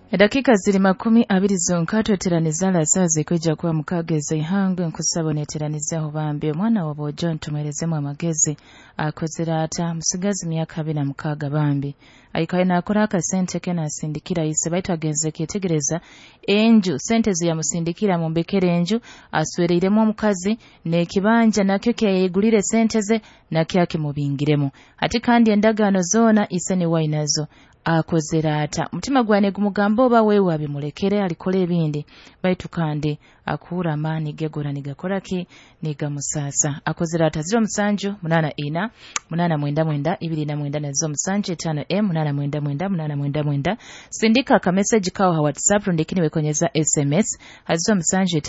Edakika ziri 20 zonka tweteraniza lasaze kweja kuba mukageza ihangwe nkusabonetteraniza obambi omwana wa bw'ojja ntumerezemu amagezi akozera ata musigazi myaka 26 bambi ayikaye nakola akasente ke nasindikira yise baitagenze ketegereza enju sente ze yamusindikira mu mbekere enju aswereiremu omukazi n'ekibanja nakyo kyayegulire sente ze nakyo akimubingiremu ati kandi endagaano zoona ise ne wainazo akozera ata mutima gwane gumugamba oba wewe abimulekere alikola ebindi baitu kandi akuura amaani gegora nigakolaki nigamusaasa akozera ata 0784 899 299 nazo musanju 5M899 sindika akameseji kawo ha WhatsApp ndikini wekonyeza SMS hazo musanju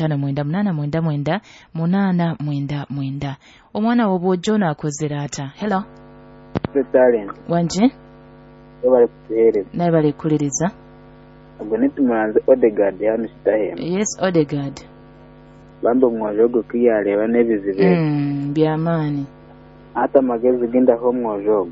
589 omwana w'obwojjona akozera ata. Hello wanje naye balikuliriza tumanze Odegaard hano kitahema. Yes, Odegaard Bambo mwojogo kiyareba n'ebizibe by'amaani hata magezi genda ho mwojogo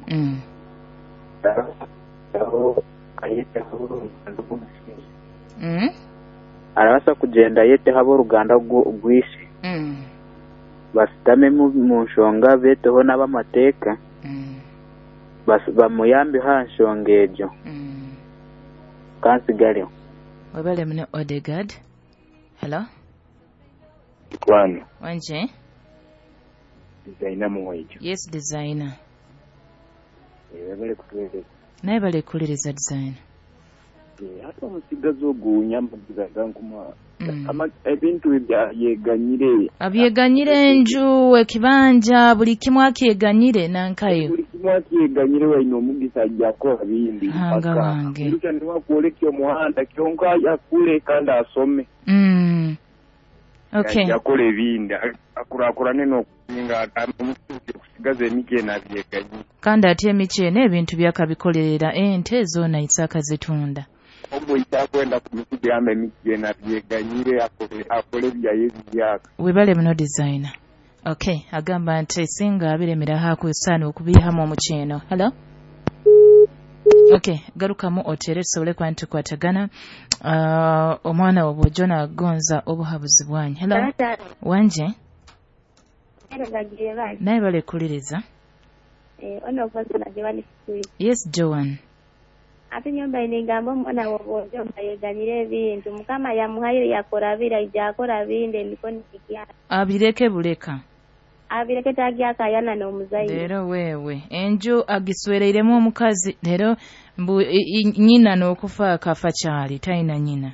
arabasa kugenda yete habo uruganda rw'isi basitame mu nshonga beteho n'abamateka bamuyambi hanshongejo kansigalyo wabale mune Odegaard. Hello Kwani wanje designer muwaiju. Yes, designer Wabale kutuweze naye balikuliriza designer hata musigazo gunyambuza gankuma ama ebintu abyeganyire enju ekibanja buli kimu akyeganyire nankayo buli kimu akyeganyire waino omugisa ajjako abindi hanga wange lucha ndiwa kuolekyo muhanda kyonka yakule kandi asome okay yakole ebindi akurakurane n'okusinga kusigaza emikye nabyeganyire kandi ate emikye n'ebintu byakabikolera ente zoona isaka zitunda Ombo itakwenda kumikugamba emikye nabyeganyire akole byayezi byaka webale muno designer. Okay, agamba nti singa abiremera hakusaana okubihamu omukyeno. Hello okay garukamu otere sobole kwantukwatagana omwana wa bw'ojjona agonza obuhabuzi bwanyu. Hello wanje naye balikuliriza yes Joan ate nyumba inigamba omwana w'obw'ojjo mbayeganyire ebintu mukama yamuhaire yakorabira ijakora binde mikoni kikyana abireke buleka abireke tagyakayana n'omuzaire leero wewe enju agiswereiremu omukazi leero nyina n'okufa akafa kyali talina nyina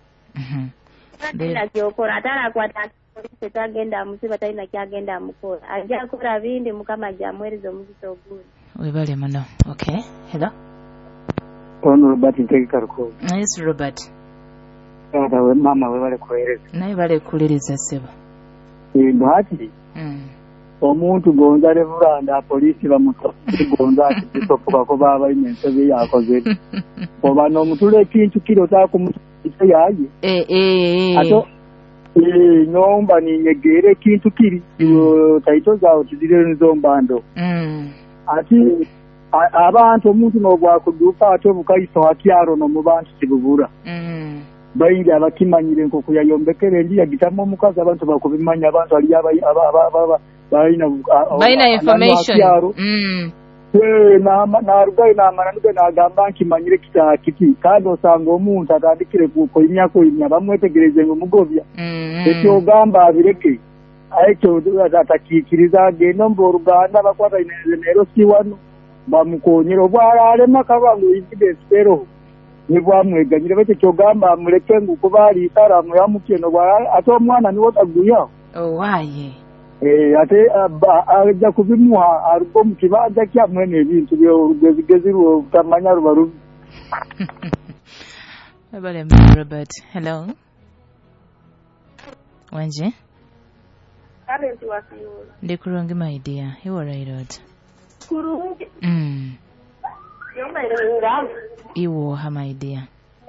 kyokora atalakwata polisi tagenda amusiba talina kyagenda amukola ajakora binde mukama jamwereza omugisa ogundi webale muno. Okay, hello ono Robert Ntegekaruko. Yes, Robert. Kada mama we bale kuhereza. Naye bale kuliriza seba. Bahati. Omuntu gonza levuranda polisi bamuto. Gonza kitofuka ko baba imense bye yakoze. Oba no mutule kintu kiro ta kumutse yaye. Ato nomba ni yegere kintu kiri. Taito zawo tidire nzombando. Ati abantu omuntu n'obwakuduka ate obukayiso hakyaro no mu bantu kibubura bayingi abakimanyire nkoku yayombekere ndi yagitamu omukazi abantu bakubimanya abantu ali bayina information narugayo namana nige nagamba nkimanyire kiti kandi osanga omuntu atandikire kukoimya bamwetegereze ngo mugobya ekyo ogamba abireke ekyo atakikiriza agenda mbu oluganda bakwata inezero si wano bamukonyera obwaralema kabangu evidence pero nibwamweganyire bete kyogamba muleke ngukuba ali itaramu yamukeno bwa ate omwana niwo taguya owaye ate ajja kubimuha arugo mukibanja kyamwene ebintu by'orugezigezi rutamanya rubaru abale Robert. Hello wanje ndikurungi my dear you are right kurungi iwo ha my dear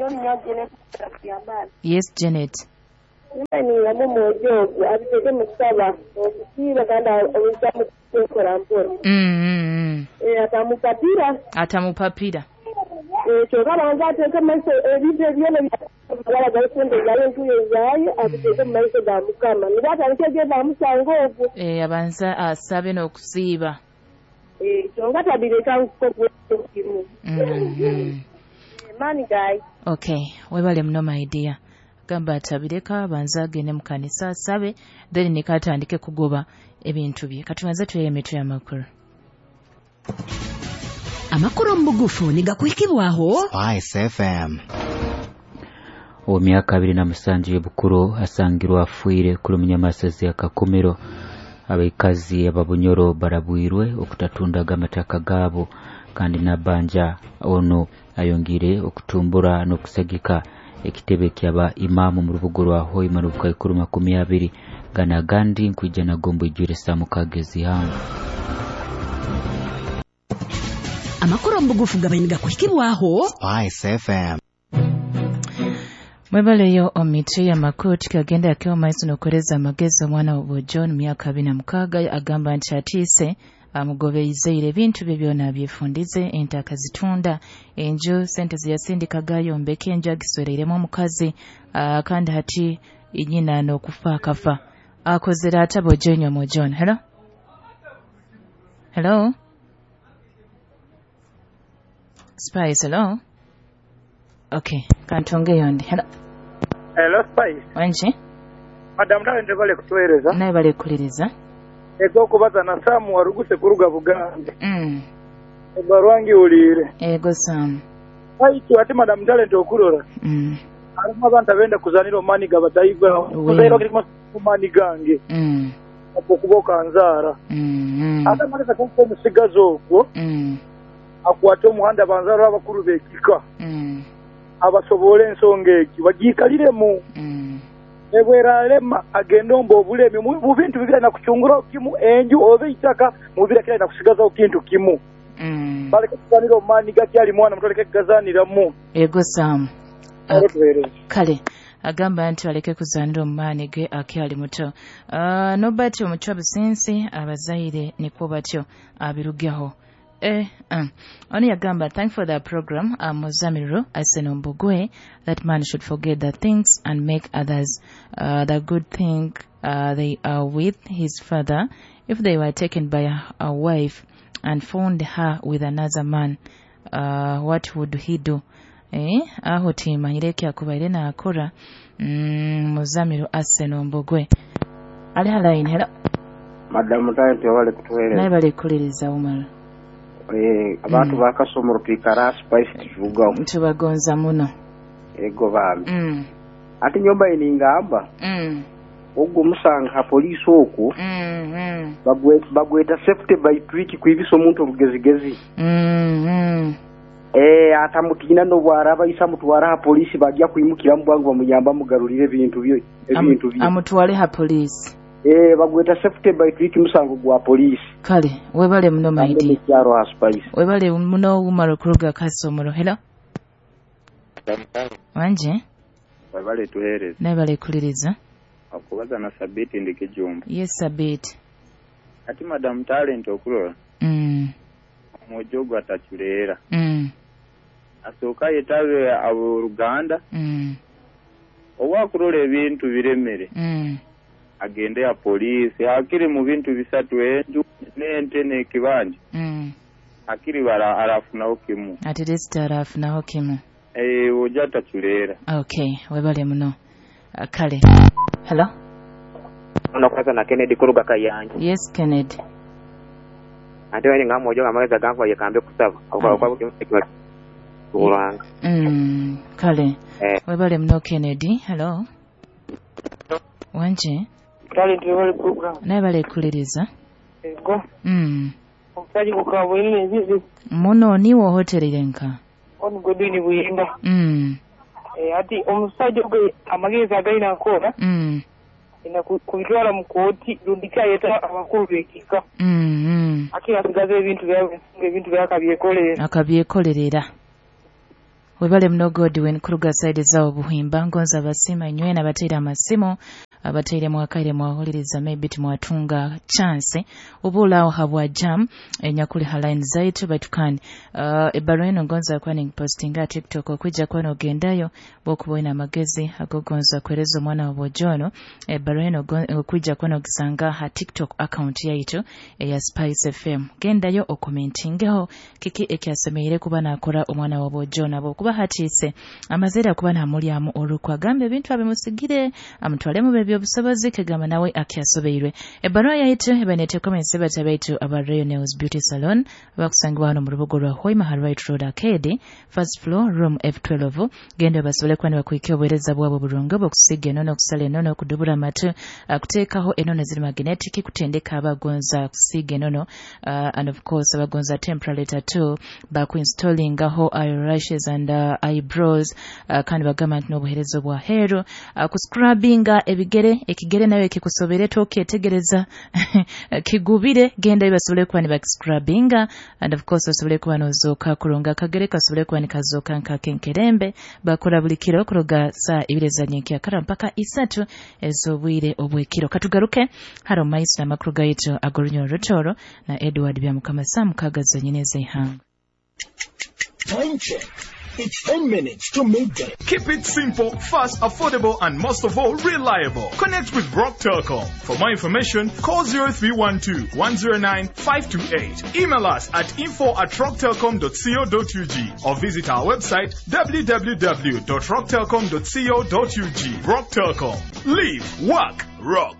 yes Janet ni yamo mojogo abitege musaba okusiba kandi obuzamu kukora mpora atamupapira kyokka banza ateeke mu maiso ebintu ebyona balaga sente zayo entuyo zaayo aziteeke mu maiso ga Mukama ne batandika egenda amusanga ogwo abanza asabe n'okusiiba kyonga tabireka nkukokimu mani gayi okay webale muno my dear gamba atabireka banza agende mu kanisa asabe then nikatandike kugoba ebintu bye katumaze tuye emitwe y'amakuru amakuru mbugufu nigakwikibwaho Spice FM omyaka 27 y'obukuru asangirwa afuire ku munyamasazi akakomero abaikazi ababunyoro barabwirwe okutatundaga amataka gaabo kandi nabanja ono ayongire okutumbura n'okusagika ekitebe kyaba imamu mu rubugo rwa Hoima rubuka 20 gana gandi nkwijana gombo ijure samukagezi hangu amakuru mbugufu gabainiga kwikibwaho Spice FM mwebaleyo omitwe y'amakoti kagenda yakewa maiso n'okoreza amagezi omwana wa John myaka 26 agamba nti atiise amugobeizeire ebintu bye byona byefundize ente akazitunda enju sente ziyasindikaga yombeka enju agisoreiremu omukazi kandi hati inyina n'okufa akafa akozera atabo John mu John hello Spice hello okay kantonge yondi hello Spice wanje madam talente bale kutueleza naye bale kuliriza ego kubaza na Samu waruguse kuruga Bugande ebarwangi ulire ego Samu aitu ati madam talente okurora arimo abantu abenda kuzanira omaniga batayigwa kuzaira kuri mani gange apo kuboka nzara ata mareka ko musigazo okwo akwata omuhanda banzara abakuru bekika abasobole ensonga eki bagikaliremu ebweralema agenda omba obulemi mu bintu bibira na kuchungura kimu enju obe itaka mu bibira kila na kusigaza okintu kimu baleke kuzanira omani gakyali mwana mutoleke kugazanira mu ego Samu kale agamba nti baleke kuzanira omani ge akyali muto nobati omuchwa businsi abazaire niko batyo abirugyaho Oni Yagamba, thank for that program. Mozamiru, I said on Bogwe, that man should forget the things and make others the good thing they are with his father. If they were taken by a wife and found her with another man, what would he do? Aho tima ireke akubaire na akora Mozamiru Asen on Bogwe. Ali halain, hello. Madam Talente wale kutueleza. Naye bale kuliriza Umar. Abantu bakasomero pikara Spice tuvugaho tubagonza muno ego bambi ati nyomba iningamba ubwo musanga police oku bagweta safety by trick kwibiso omuntu obugezigezi atamutina no bwaraba isa mutwara ha police bajya kwimukira mu bwangu bamuyamba mugarurire ebintu byo amutwale ha police bagweta safety by trick musango gwa police kale webale muno maidi kyaro Spice webale muno umaro kuruga kasomero hello wanje webale tuhereza naye bale kuliriza akubaza na Sabiti ndikijumba yes Sabiti ati madam Talente okurora mojogo atachulera asoka yetawe abo Ruganda owakurora ebintu biremere agende ya polisi akiri mu bintu bisatu enju nente nekibanje akiri bara arafuna kimu ati resta arafuna kimu ojata tulera okay webale muno kale hello unakweza na Kennedy kuruga kayanje yes Kennedy ate wali ngamojo ngamaweza ganko yekambe kusaba kwa kuranga kale webale muno Kennedy hello wanje Talente wale program naye bale kuliriza ego omusajja gukabwine ebizi muno niwo hotererenka oni godini buyinda ati omusajja gwe amagezi agalina akola ina kubitwala mu kooti lundika yeta abakulu bekika ati asigaza ebintu byakabyekolerera webale muno Godwin kuruga side zawo buhimba ngonza basima inywe na batera amasimu abateire mwakaire mwahuliriza maybe timwatunga chance obulao habwa jam enyakuli haline zaitu batukani ebarueno ngonza kwani postinga TikTok okwijja kwano gendayo bokuboina magezi agogonza kwerezo mwana wa bojono ebarueno okwijja kwano gisanga ha TikTok account yaitu ya Spice FM gendayo okomentingeho kiki ekyasemeire kuba nakora omwana wa bojono abo kuba hatise amazera kuba namulyamu olukwa gambe bintu abemusigire amutwale mu bebyo busobozi kegama nawe akyasobeirwe ebaruwa yaitu ebanete comments batabaitu aba Rayon Nails Beauty Salon bakusangwa hano mu rubugo rwa Hoima Right Road Arcade first floor room F12 gende basobole kwani bakuikyo bwereza bwabo burungo bokusiga nono kusale nono kudubura matu kuteekaho enono ziri magnetic kutendeka abagonza kusiga nono and of course abagonza temporary tattoo baku installing aho eyelashes and eyebrows kandi bagama nti n'obuherezo bwa hair kuscrubbinga ebigere ekigere nayo ekikusobere toketegereza kigubire genda basobole kwani bakscrubbinga and of course basobole kwani ozoka kulunga kagere kasobole kwani kazoka nkakenkerembe bakora buli kiro kuroga saa ibireza nyenki akara mpaka isatu ezobwire obwekiro katugaruke haro maisha makuru gaito agorunyo rotoro na Edward Byamukama Samukagazo nyineze ihanga. Time check. It's 10 minutes to midday. Keep it simple, fast, affordable, and most of all, reliable. Connect with Brock Telecom. For more information, call 0312-109-528. Email us at info@rocktelecom.co.ug or visit our website www.rocktelecom.co.ug. Brock Telecom. Live, work, rock.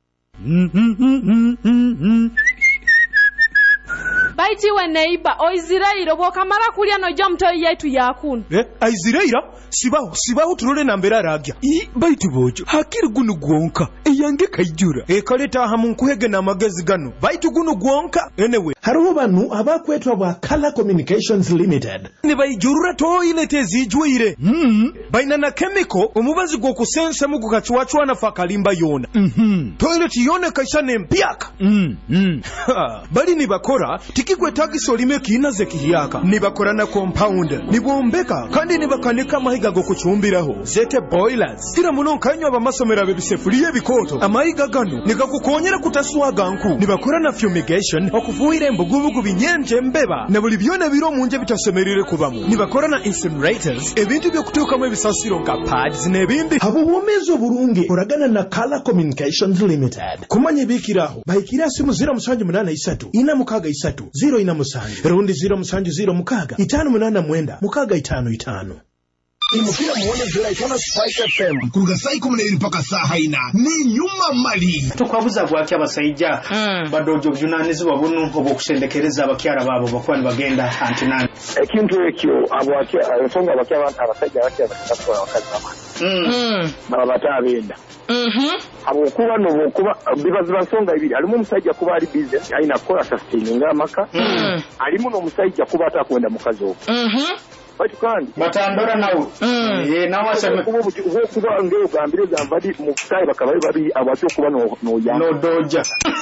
Baitiwe neighbor oizirairo bokamara kulya noja mtoyi yetu yakunu aiziraira sibaho turole nambera ragya baitu bojo hakiri gunu gwonka eyange kayjura ekaleta hamu nkuhege na magezi gano baitu gunu gwonka anyway hariho banu abakwetwa ba Color Communications Limited ne bayijurura toilete zijwire baina na chemical omubazi gwo kusensa mu gukachwachwa na fakalimba yona toilet yone kaishane mpiaka bali ni bakora tikigwe tagiso limeki inaze kihiyaka nibakora na compound nibombeka kandi nibakanika mahiga go kuchumbiraho zete boilers kira muno kanywa bamasomera bebisefuriye bikoto amahiga gano nigakukonyera kutaswaga nku nibakora na fumigation okufuire mbugubugu binyenje mbeba na buli byona biro munje bitasemerere kubamu nibakora na incinerators ebintu byo kutuka mu bisasiro nka pads nebindi abo bomezo burungi oragana na Color Communications Limited kumanye bikiraho bayikira simu 083 ina mukaga 0 ina musanju rundi 0 mukaga 589 mukaga 55 Imukira muone zira ikona Spice FM kuruga saa 12 mpaka saa haina ni nyuma mali tukwabuza gwaki abasayija badojo byunanizi babunu obokusendekereza abakyara babo bakwani bagenda antinani ekintu ekyo abwaki ensonga abakyara abasajja abakyara bakakora wakazi baba batabenda abo kuba no kuba bibaza nsonga ibiri alimo umusajja kuba ari business aina kola sustaining amaka alimo no umusajja kuba atakwenda mukazi obo Batukandi batandora nawo nawo asema kuba ngeo gambire gambadi mukaye bakabaye babi abacho kuba no ya no doja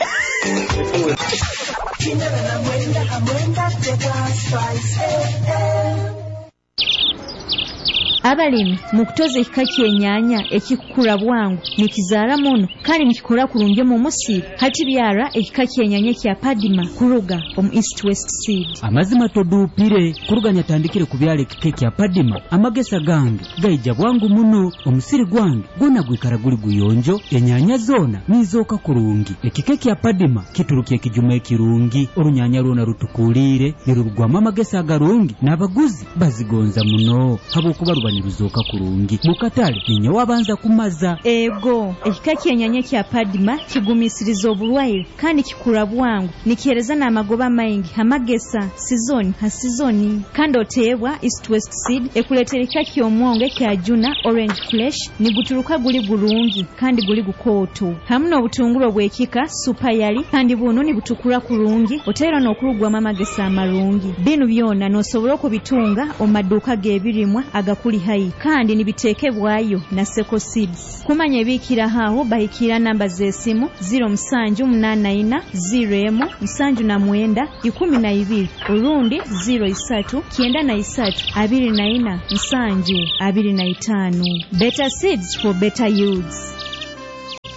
Abalimi mukutoza ekikaki enyanya ekikula bwangu nikizaala muno kandi nikikola kulungi mu musiru hati byara ekikaki enyanya kya Padima kuruga from East West Seed amazima todupire kuruga nyatandikire kubyala ekikeki ya Padima amagesa gange gaija bwangu muno omusiri gwange gona gwikara guli guyonjo enyanya zona nizoka kulungi ekikeki ya Padima kiturukiye kijuma ekirungi orunyanya rwona rutukulire nirugwama amagesa agarungi n'abaguzi bazigonza muno habo kuba niruzoka kurungi mukatale ninye wabanza kumaza ego ekikaki enyanya kya Padima kigumisiriza obulwaire kandi kikula bwangu nikihereza n'amagoba maingi hamagesa season ha season kandi otebwa East West Seed ekuletera ekikaki omwonge kya Juna Orange Flesh niguturuka guli gulungi kandi guli gukoto hamno obutunguro bwekika super yali kandi buno nibutukura kurungi otera n'okurugwa amagesa amarungi binu byona nosobola okubitunga omaduka gebirimwa agakuli hai kandi nibiteekebwayo na Seko Seeds kumanya ebikira hawo bahikira namba z'esimu 0784 urundi 0393 Better Seeds for better yields.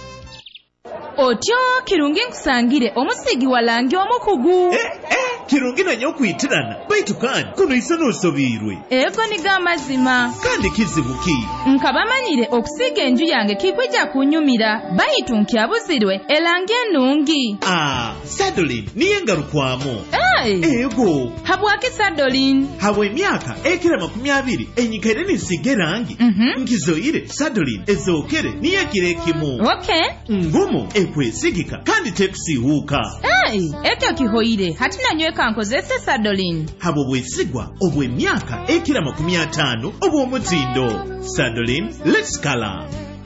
otyo kirungi nkusangire omusigi walangi omukugu. Kirungi nanyo kwitirana baitu kandi kuno isa n'osobirwe. Ego niga amazima. Kandi kizibuki. Nkabamanyire okusiga enju yange kikwijja kunyumira baitu nkyabuzirwe elangi ennungi. Sadolin niye ngarukwamu. Ego. Habwaki Sadolin? Habwa emyaka ekira 20 enyikaire nisige rangi. Nkizoire Sadolin ezookere niye kirekimu. Okay. Ngumu ekwesigika kandi tekusihuuka. Ekyo kihoire hati nanyweka nkozese Sadolin. Habwa bwesigwa obw'emyaka ekira 50 obw'omutindo. Sadolin, let's color.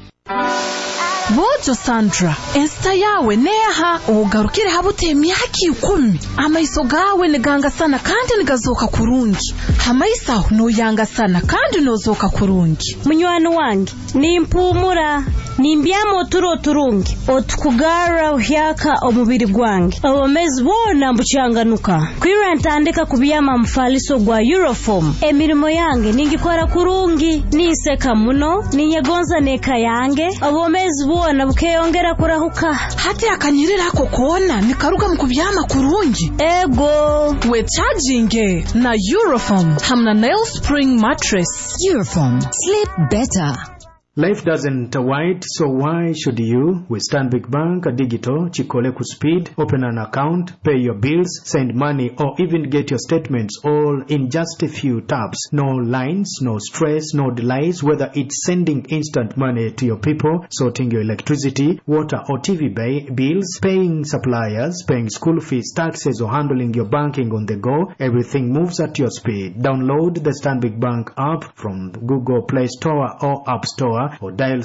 Bojo Sandra, esta yawe neha ugarukire habute emyaka 10. Amaiso gawe neganga sana kandi nigazoka kurungi. Hamaisa no yanga sana kandi nozoka kurungi. Munywani wange, nimpumura, nimbyamo turungi, otukugara uhyaka omubiri gwange. Abamezi bona mbucyanganuka. Kwira ntandika kubyama mfaliso gwa Euroform. Emirimo yange ningikora kurungi, niseka muno, ninyegonza neka yange. Abamezi bona bukeyongera kurahuka. Hati akanyirira ko kona nikaruga mukubyama kurungi. Ego, we charging na Euroform. Hamna nail spring mattress. Euroform, sleep better. Life doesn't wait, so why should you? With Stanbic Bank Digital, Chikoleku Speed, open an account, pay your bills, send money, or even get your statements all in just a few taps. No lines, no stress, no delays, whether it's sending instant money to your people, sorting your electricity, water or TV bills, paying suppliers, paying school fees, taxes, or handling your banking on the go. Everything moves at your speed. Download the Stanbic Bank app from the Google Play Store or App Store, or dial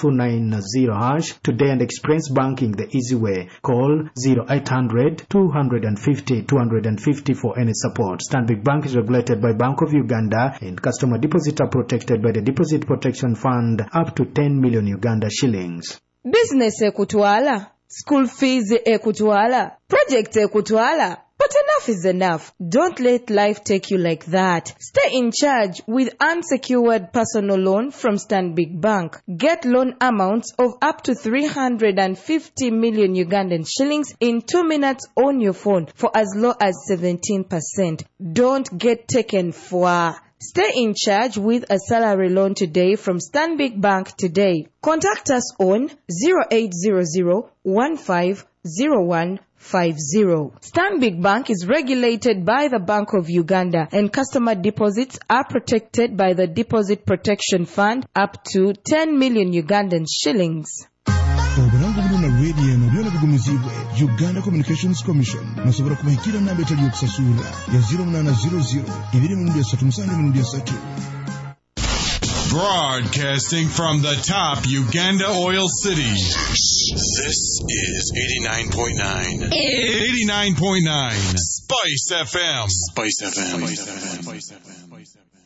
*290# today and experience banking the easy way. Call 0800 250 250 for any support. Stanbic Bank is regulated by Bank of Uganda, and customer deposits are protected by the Deposit Protection Fund up to 10 million Uganda shillings. Business ekutwala, school fees ekutwala, project ekutwala. But enough is enough. Don't let life take you like that. Stay in charge with unsecured personal loan from Stanbic Bank. Get loan amounts of up to 350 million Ugandan shillings in 2 minutes on your phone for as low as 17%. Don't get taken for. Stay in charge with a salary loan today from Stanbic Bank today. Contact us on 0800 150150. Stanbic Bank is regulated by the Bank of Uganda, and customer deposits are protected by the Deposit Protection Fund up to 10 million Ugandan shillings. Obulango buno na radio na byona bigumizibwe Uganda Communications Commission nasobora kubahikira namba etali yokusasula ya 0800 23 Broadcasting from the top Uganda oil city. This is 89.9. 89.9. Spice FM. Spice FM.